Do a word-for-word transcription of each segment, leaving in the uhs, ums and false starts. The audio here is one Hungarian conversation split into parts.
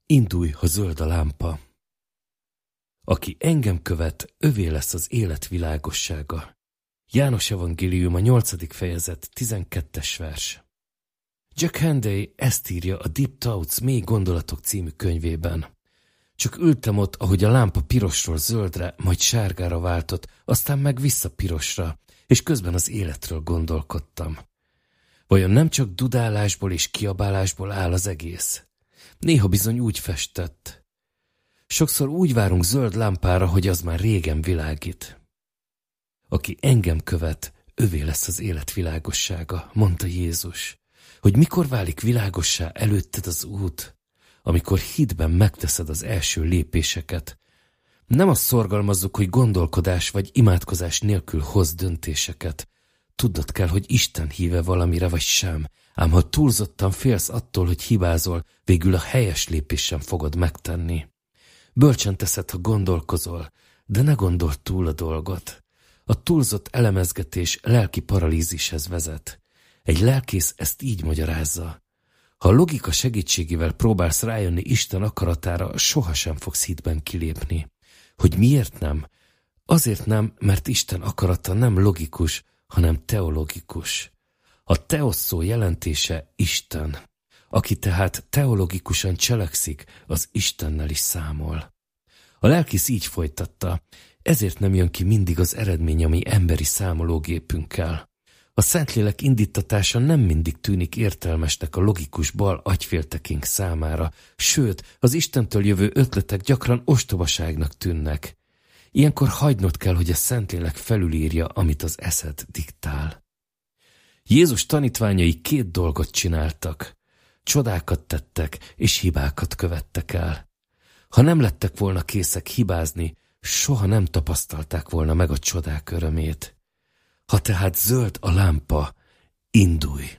Indulj, ha zöld a lámpa. Aki engem követ, övé lesz az élet világossága. János evangélium a nyolcadik fejezet tizenkettes vers. Jack Henday ezt írja a Deep Thoughts mély gondolatok című könyvében. Csak ültem ott, ahogy a lámpa pirosról zöldre, majd sárgára váltott, aztán meg vissza pirosra, és közben az életről gondolkodtam. Vajon nem csak dudálásból és kiabálásból áll az egész? Néha bizony úgy festett. Sokszor úgy várunk zöld lámpára, hogy az már régen világít. Aki engem követ, övé lesz az élet világossága, mondta Jézus. Hogy mikor válik világossá előtted az út? Amikor hitben megteszed az első lépéseket. Nem azt szorgalmazzuk, hogy gondolkodás vagy imádkozás nélkül hoz döntéseket. Tudnod kell, hogy Isten híve valamire vagy sem, ám ha túlzottan félsz attól, hogy hibázol, végül a helyes lépés sem fogod megtenni. Bölcsen teszed, ha gondolkozol, de ne gondold túl a dolgot. A túlzott elemezgetés lelki paralízishez vezet. Egy lelkész ezt így magyarázza. Ha a logika segítségével próbálsz rájönni Isten akaratára, sohasem fogsz hitben kilépni. Hogy miért nem? Azért nem, mert Isten akarata nem logikus, hanem teologikus. A teosz szó jelentése Isten. Aki tehát teologikusan cselekszik, az Istennel is számol. A lelkész így folytatta, ezért nem jön ki mindig az eredmény, ami emberi számológépünkkel. A Szentlélek indítatása nem mindig tűnik értelmesnek a logikus bal agyféltekénk számára, sőt, az Istentől jövő ötletek gyakran ostobaságnak tűnnek. Ilyenkor hagynod kell, hogy a Szentlélek felülírja, amit az eszed diktál. Jézus tanítványai két dolgot csináltak. Csodákat tettek, és hibákat követtek el. Ha nem lettek volna készek hibázni, soha nem tapasztalták volna meg a csodák örömét. Ha tehát zöld a lámpa, indulj!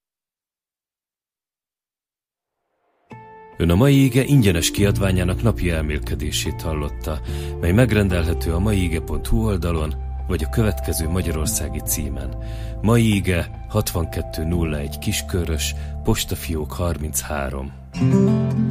Ön a mai ige ingyenes kiadványának napi elmélkedését hallotta, mely megrendelhető a maiige pont hu oldalon, vagy a következő magyarországi címen. Mai ige hatvankettő nulla egy Kiskörös, postafiók harminchárom.